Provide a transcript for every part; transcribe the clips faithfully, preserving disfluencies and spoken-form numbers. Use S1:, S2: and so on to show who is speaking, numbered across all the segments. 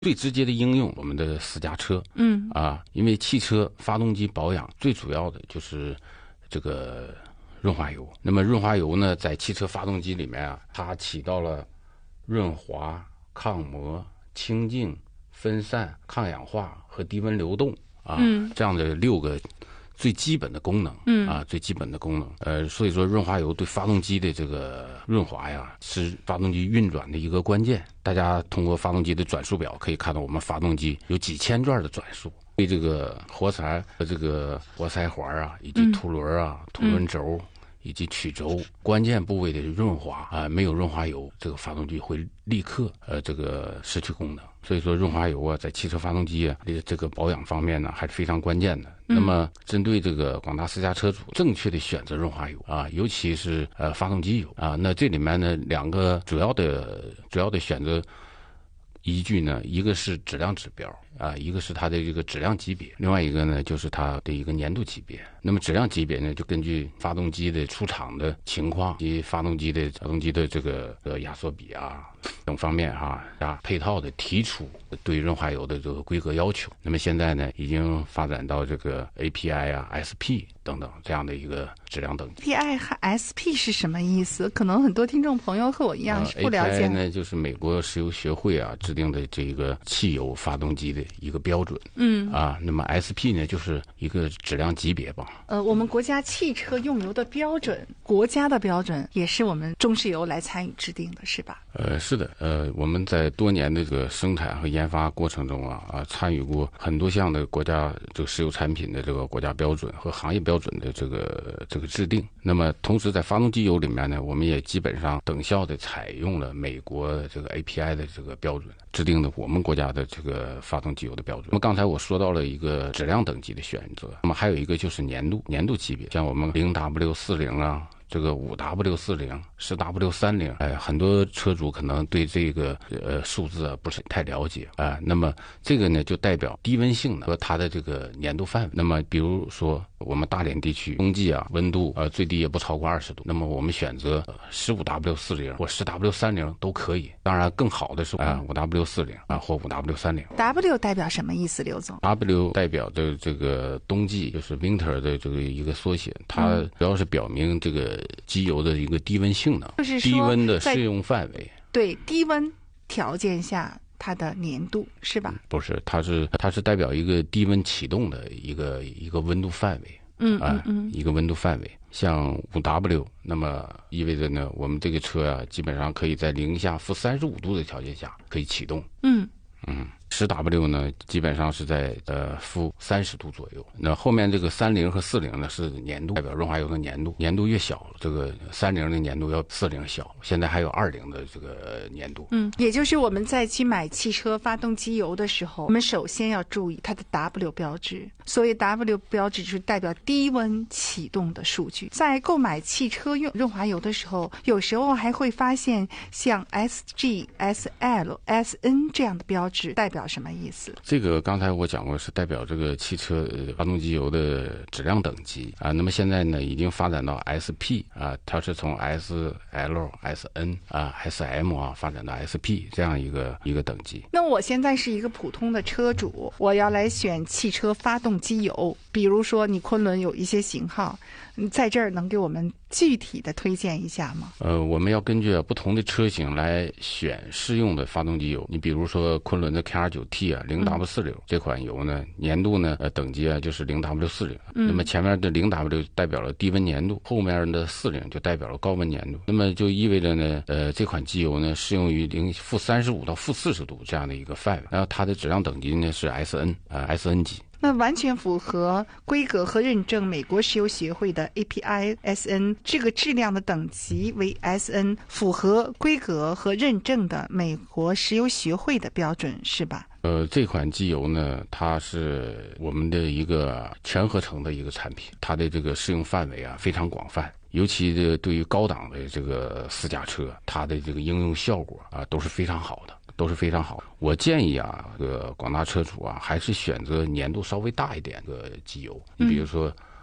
S1: 最直接的应用，我们的私家车，
S2: 嗯
S1: 啊，因为汽车发动机保养最主要的就是这个润滑油。那么润滑油呢，在汽车发动机里面啊，它起到了润滑、抗磨、清净、分散、抗氧化和低温流动啊、
S2: 嗯、
S1: 这样的六个最基本的功能，
S2: 嗯
S1: 啊，最基本的功能，呃，所以说润滑油对发动机的这个润滑呀，是发动机运转的一个关键。大家通过发动机的转速表可以看到，我们发动机有几千转的转速。对这个活塞和这个活塞环啊，以及凸轮啊、凸轮轴。嗯以及曲轴关键部位的润滑啊，没有润滑油，这个发动机会立刻呃这个失去功能。所以说润滑油啊，在汽车发动机啊这个保养方面呢，还是非常关键的。嗯、那么针对这个广大私家车主正确的选择润滑油啊，尤其是呃发动机油啊，那这里面呢两个主要的主要的选择依据呢，一个是质量指标啊，一个是它的这个质量级别，另外一个呢就是它的一个年度级别。那么质量级别呢，就根据发动机的出厂的情况及发动机的发动机的这个呃压缩比啊等方面哈啊配套的提出对润滑油的这个规格要求。那么现在呢，已经发展到这个 A P I 啊、S P 等等这样的一个质量等级。
S2: A P I 和 S P 是什么意思？可能很多听众朋友和我一样是不了解。
S1: 呃、A P I 呢，就是美国石油学会啊制定的这个汽油发动机的一个标准。嗯啊，那么 S P 呢，就是一个质量级别吧。
S2: 呃，我们国家汽车用油的标准，国家的标准也是我们中石油来参与制定的，是吧？
S1: 呃，是的，呃，我们在多年的这个生产和研发过程中啊啊，参与过很多项的国家这个石油产品的这个国家标准和行业标准的这个这个制定。那么同时在发动机油里面呢，我们也基本上等效的采用了美国这个 A P I 的这个标准，制定的我们国家的这个发动机油的标准。那么刚才我说到了一个质量等级的选择，那么还有一个就是年度年度级别，像我们零 W 四零啊。这个五 W 四零、十 W 三零，哎，很多车主可能对这个呃数字啊不是太了解啊、呃。那么这个呢，就代表低温性能和它的这个年度范围。那么比如说我们大连地区冬季啊，温度呃最低也不超过二十度，那么我们选择十五 W 四零或十 W 三零都可以。当然更好的是啊五 W 四零啊或五 W 三零。
S2: W 代表什么意思，刘总
S1: ？W 代表的这个冬季，就是 winter 的这个一个缩写，它主要是表明这个机油的一个低温性能，
S2: 就是说
S1: 低温的适用范围。
S2: 对，低温条件下它的年度是吧？
S1: 不是，它是它是代表一个低温启动的一个一个温度范围。
S2: 嗯嗯嗯、
S1: 呃，一个温度范围。像五 W， 那么意味着呢，我们这个车啊，基本上可以在零下负三十五度的条件下可以启动。
S2: 嗯
S1: 嗯。十 W 呢，基本上是在呃负三十度左右。那后面这个三零和四零呢是年度，代表润滑油的年度，年度越小，这个三零的年度要四零小。现在还有二零的这个年度。
S2: 嗯，也就是我们在去买汽车发动机油的时候，我们首先要注意它的 W 标志。所谓 W 标志就是代表低温启动的数据。在购买汽车用润滑油的时候，有时候还会发现像 S G、S L、S N 这样的标志，代表什么意思？
S1: 这个刚才我讲过，是代表这个汽车发动机油的质量等级啊。那么现在呢，已经发展到 S P 啊，它是从 S L、S N 啊、S M 啊发展到 S P 这样一个一个等级。
S2: 那我现在是一个普通的车主，我要来选汽车发动机油，比如说你昆仑有一些型号，你在这儿能给我们具体的推荐一下吗？
S1: 呃，我们要根据不同的车型来选适用的发动机油。你比如说昆仑的 K R 九 T 啊，零 W 四零、嗯、这款油呢，年度呢呃等级啊就是零 W 四零、嗯。那么前面的零 W 代表了低温年度，后面的四零就代表了高温年度。那么就意味着呢，呃，这款机油呢适用于零负三十五到负四十度这样的一个范围。然后它的质量等级呢是 S N 啊、呃、S N 级。
S2: 那完全符合规格和认证美国石油协会的 A P I S N 这个质量的等级为 S N， 符合规格和认证的美国石油协会的标准是吧？
S1: 呃，这款机油呢，它是我们的一个全合成的一个产品，它的这个适用范围啊非常广泛，尤其的对于高档的这个私家车，它的这个应用效果啊都是非常好的。都是非常好。我建议啊，这个广大车主啊，还是选择年度稍微大一点的机油。你比如说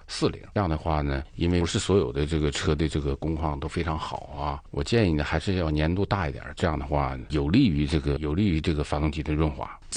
S1: 四零。这样的话呢，因为不是所有的这个车的这个工况都非常好啊，我建议呢还是要粘度大一点，这样的话有利于这个有利于这个发动机的润滑。